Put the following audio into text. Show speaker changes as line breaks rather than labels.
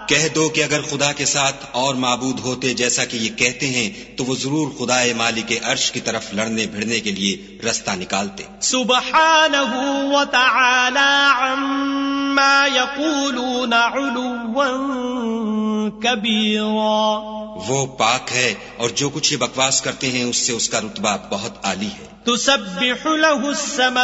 कह दो कि अगर खुदा के साथ और माबूद होते जैसा कि ये कहते हैं तो वो जरूर खुदाए मालिक अर्श की तरफ लड़ने भिड़ने के लिए रास्ता निकालते।
सुब्हानहू व तआला अम्मा यक़ूलून उलुव्वन कबीरा।
वो पाक है और जो कुछ ये बकवास करते हैं उससे उसका रुतबा बहुत आली है।
तुसब्बिहु लहुस समा